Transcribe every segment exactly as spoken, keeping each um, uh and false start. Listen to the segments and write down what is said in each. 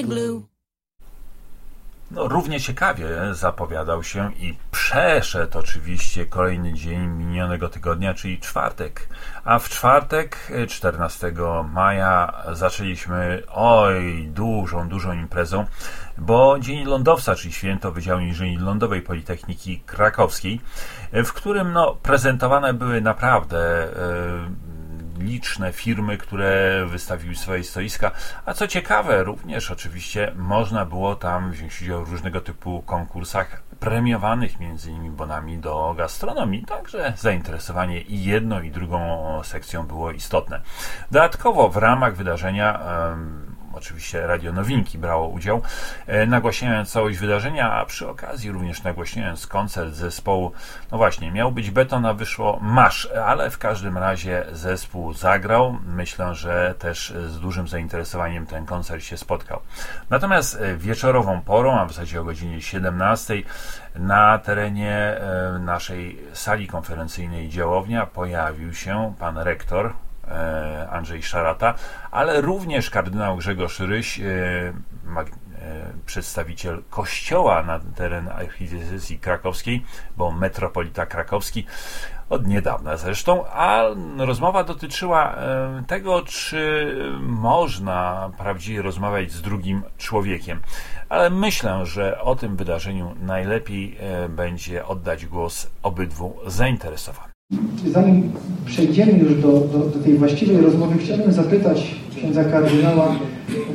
No, równie ciekawie zapowiadał się i przeszedł oczywiście kolejny dzień minionego tygodnia, czyli czwartek. A w czwartek, czternastego maja, zaczęliśmy oj, dużą, dużą imprezą, bo Dzień Lądowca, czyli Święto Wydziału Inżynierii Lądowej Politechniki Krakowskiej, w którym no, prezentowane były naprawdę yy, liczne firmy, które wystawiły swoje stoiska, a co ciekawe, również oczywiście można było tam wziąć udział w różnego typu konkursach premiowanych między innymi bonami do gastronomii, także zainteresowanie i jedną i drugą sekcją było istotne. Dodatkowo w ramach wydarzenia um, oczywiście Radio Nowinki brało udział, nagłaśniając całość wydarzenia, a przy okazji również nagłaśniając koncert zespołu. No właśnie, miał być beton, a wyszło marsz, ale w każdym razie zespół zagrał. Myślę, że też z dużym zainteresowaniem ten koncert się spotkał. Natomiast wieczorową porą, a w zasadzie o godzinie siedemnastej, na terenie naszej sali konferencyjnej Działownia pojawił się pan rektor Andrzej Szarata, ale również kardynał Grzegorz Ryś, przedstawiciel kościoła na teren archidiecezji krakowskiej, bo metropolita krakowski od niedawna zresztą, a rozmowa dotyczyła tego, czy można prawdziwie rozmawiać z drugim człowiekiem. Ale myślę, że o tym wydarzeniu najlepiej będzie oddać głos obydwu zainteresowanym. Zanim przejdziemy już do, do, do tej właściwej rozmowy, chciałbym zapytać księdza kardynała, e,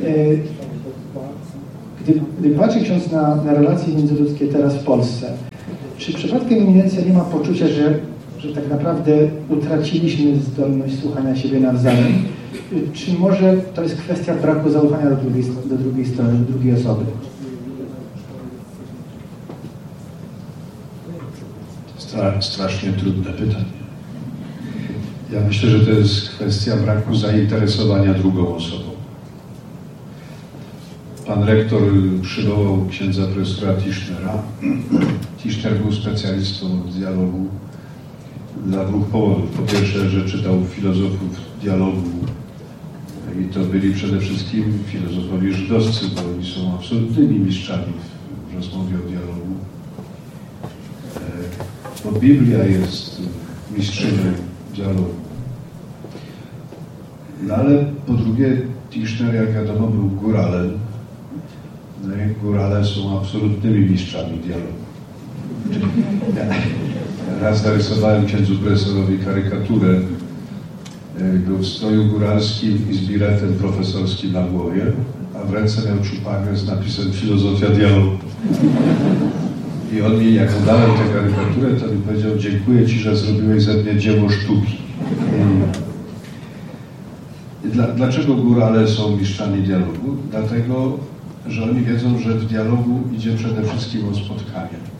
gdy, gdy patrzy ksiądz na, na relacje międzyludzkie teraz w Polsce, czy przypadkiem eminencja nie ma poczucia, że, że tak naprawdę utraciliśmy zdolność słuchania siebie nawzajem? Czy może to jest kwestia braku zaufania do drugiej, do drugiej strony, do drugiej osoby? Strasznie trudne pytanie. Ja myślę, że to jest kwestia braku zainteresowania drugą osobą. Pan rektor przywołał księdza profesora Tischnera. Tischner był specjalistą od dialogu dla dwóch powodów. Po pierwsze, że czytał filozofów dialogu i to byli przede wszystkim filozofowie żydowscy, bo oni są absolutnymi mistrzami w rozmowie o dialogu. Bo Biblia jest mistrzynią dialogu. No ale po drugie, Tischner, jak wiadomo, był góralem. No i górale są absolutnymi mistrzami dialogu. Ja raz narysowałem księdzu profesorowi karykaturę. Był w stroju góralskim i z biletem profesorskim na głowie, a w ręce miał czupagę z napisem Filozofia dialogu. I on mi, jak dałem tę karykaturę, to mi powiedział: dziękuję Ci, że zrobiłeś ze mnie dzieło sztuki. I dla, dlaczego górale są mistrzami dialogu? Dlatego, że oni wiedzą, że w dialogu idzie przede wszystkim o spotkanie.